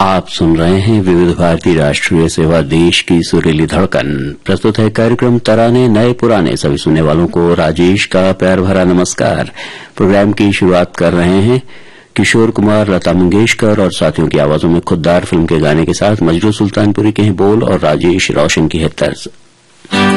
आप सुन रहे हैं विविध भारती राष्ट्रीय सेवा, देश की सुरीली धड़कन। प्रस्तुत है कार्यक्रम तराने नए पुराने। सभी सुनने वालों को राजेश का प्यार भरा नमस्कार। प्रोग्राम की शुरुआत कर रहे हैं किशोर कुमार, लता मंगेशकर और साथियों की आवाजों में खुददार फिल्म के गाने के साथ। मजरू सुल्तानपुरी के हैं बोल और राजेश रोशन की है तर्ज।